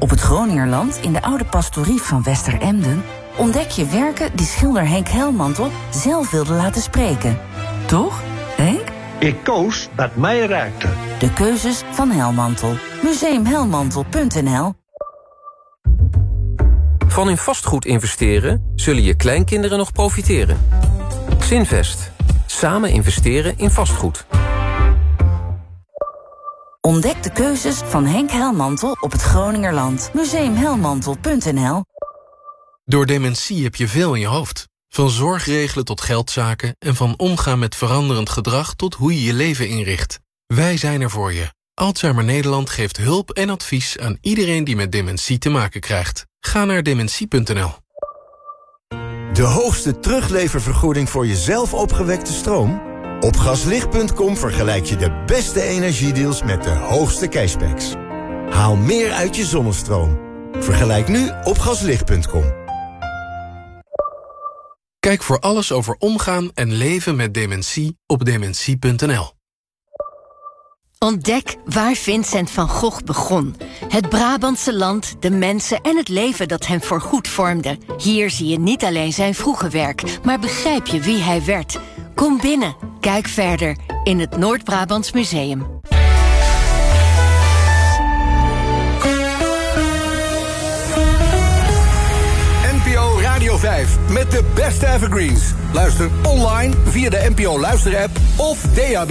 Op het Groningerland, in de oude pastorie van Westeremden, ontdek je werken die schilder Henk Helmantel zelf wilde laten spreken. Toch, Henk? Ik koos wat mij raakte. De keuzes van Helmantel. Museumhelmantel.nl. Van in vastgoed investeren zullen je kleinkinderen nog profiteren. Zinvest. Samen investeren in vastgoed. Ontdek de keuzes van Henk Helmantel op het Groningerland. Museumhelmantel.nl. Door dementie heb je veel in je hoofd. Van zorgregelen tot geldzaken en van omgaan met veranderend gedrag tot hoe je je leven inricht. Wij zijn er voor je. Alzheimer Nederland geeft hulp en advies aan iedereen die met dementie te maken krijgt. Ga naar dementie.nl. De hoogste terugleververgoeding voor je zelf opgewekte stroom? Op gaslicht.com vergelijk je de beste energiedeals met de hoogste cashbacks. Haal meer uit je zonnestroom. Vergelijk nu op gaslicht.com. Kijk voor alles over omgaan en leven met dementie op dementie.nl. Ontdek waar Vincent van Gogh begon. Het Brabantse land, de mensen en het leven dat hem voorgoed vormde. Hier zie je niet alleen zijn vroege werk, maar begrijp je wie hij werd. Kom binnen, kijk verder in het Noord-Brabants Museum. NPO Radio 5 met de beste evergreens. Luister online via de NPO Luisterapp of DAB+.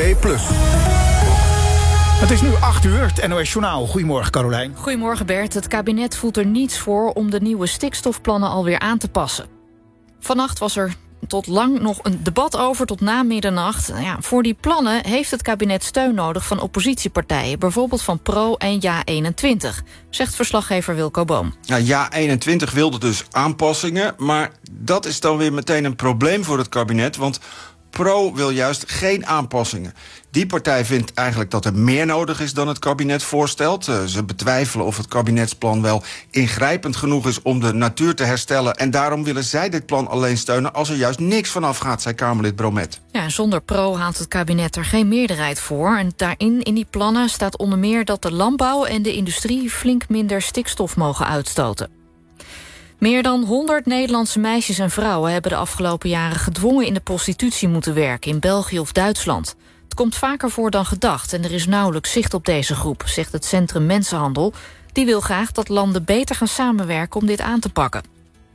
Het is nu 8 uur, het NOS Journaal. Goedemorgen, Carolijn. Goedemorgen, Bert. Het kabinet voelt er niets voor om de nieuwe stikstofplannen alweer aan te passen. Vannacht was er tot lang nog een debat over, tot na middernacht. Ja, voor die plannen heeft het kabinet steun nodig van oppositiepartijen. Bijvoorbeeld van Pro en Ja21, zegt verslaggever Wilco Boom. Ja, Ja21 wilde dus aanpassingen, maar dat is dan weer meteen een probleem voor het kabinet, want Pro wil juist geen aanpassingen. Die partij vindt eigenlijk dat er meer nodig is dan het kabinet voorstelt. Ze betwijfelen of het kabinetsplan wel ingrijpend genoeg is om de natuur te herstellen. En daarom willen zij dit plan alleen steunen als er juist niks vanaf gaat, zei Kamerlid Bromet. Ja, zonder Pro haalt het kabinet er geen meerderheid voor. En daarin, in die plannen, staat onder meer dat de landbouw en de industrie flink minder stikstof mogen uitstoten. Meer dan 100 Nederlandse meisjes en vrouwen hebben de afgelopen jaren gedwongen in de prostitutie moeten werken in België of Duitsland. Het komt vaker voor dan gedacht en er is nauwelijks zicht op deze groep, zegt het Centrum Mensenhandel. Die wil graag dat landen beter gaan samenwerken om dit aan te pakken.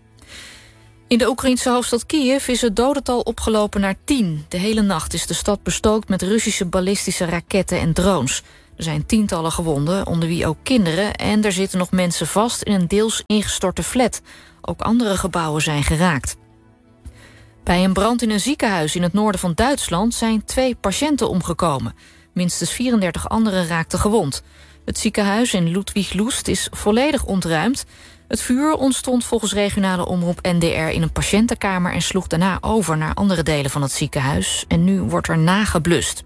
In de Oekraïnse hoofdstad Kiev is het dodental opgelopen naar 10. De hele nacht is de stad bestookt met Russische ballistische raketten en drones. Er zijn tientallen gewonden, onder wie ook kinderen, en er zitten nog mensen vast in een deels ingestorte flat. Ook andere gebouwen zijn geraakt. Bij een brand in een ziekenhuis in het noorden van Duitsland zijn 2 patiënten omgekomen. Minstens 34 anderen raakten gewond. Het ziekenhuis in Ludwig-Lust is volledig ontruimd. Het vuur ontstond volgens regionale omroep NDR in een patiëntenkamer en sloeg daarna over naar andere delen van het ziekenhuis. En nu wordt er nageblust.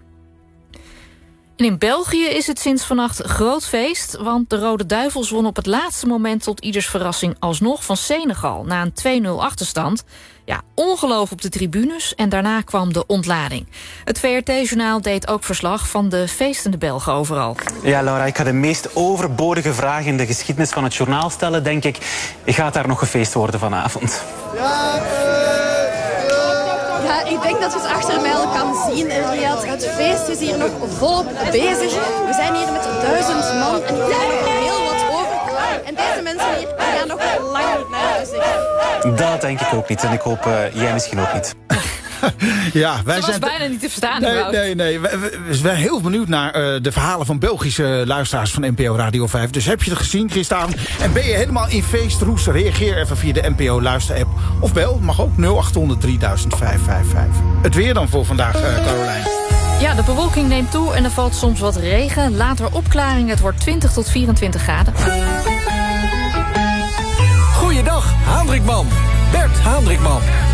En in België is het sinds vannacht groot feest, want de Rode Duivels won op het laatste moment tot ieders verrassing alsnog van Senegal na een 2-0 achterstand. Ja, ongeloof op de tribunes en daarna kwam de ontlading. Het VRT-journaal deed ook verslag van de feestende Belgen overal. Ja, Laura, ik ga de meest overbodige vraag in de geschiedenis van het journaal stellen, denk ik. Gaat daar nog gefeest worden vanavond? Ja, ik denk dat je het achter mij al kan zien, Riyad. Het feest is hier nog volop bezig. We zijn hier met 1000 man en ik heb nog heel wat over. En deze mensen hier gaan nog lang niet naar huis. Dat denk ik ook niet. En ik hoop jij misschien ook niet. Ja, wij was zijn bijna niet te verstaan. Nee. We zijn heel benieuwd naar de verhalen van Belgische luisteraars van NPO Radio 5. Dus heb je het gezien gisteravond en ben je helemaal in feestroes? Reageer even via de NPO Luisterapp. Of bel, mag ook, 0800 3000 555. Het weer dan voor vandaag, Carolijn. Ja, de bewolking neemt toe en er valt soms wat regen. Later opklaring, het wordt 20 tot 24 graden. Goeiedag, Haandrikman. Bert Haandrikman.